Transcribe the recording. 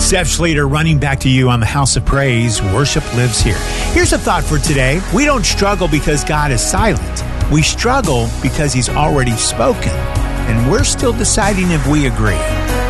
Steph Schleter running back to you on the House of Praise. Worship lives here. Here's a thought for today. We don't struggle because God is silent. We struggle because he's already spoken. And we're still deciding if we agree.